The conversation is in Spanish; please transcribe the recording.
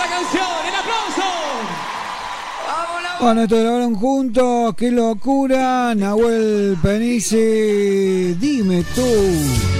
canción, el aplauso. Bueno, esto grabaron juntos, qué locura. Nahuel Penici, dime tú.